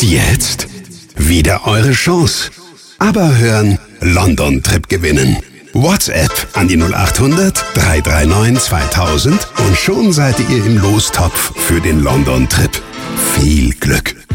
jetzt wieder eure Chance. Aber hören, London-Trip gewinnen. WhatsApp an die 0800 339 2000 und schon seid ihr im Lostopf für den London-Trip. Viel Glück!